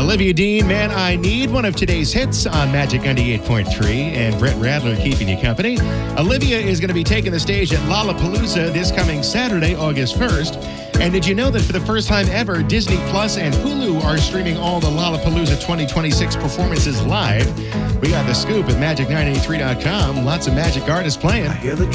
Olivia Dean, Man I Need, one of today's hits on Magic 98.3, and Brett Radler keeping you company. Olivia is going to be taking the stage at Lollapalooza this coming Saturday, August 1st. And did you know that for the first time ever, Disney Plus and Hulu are streaming all the Lollapalooza 2026 performances live? We got the scoop at Magic983.com. Lots of Magic artists playing.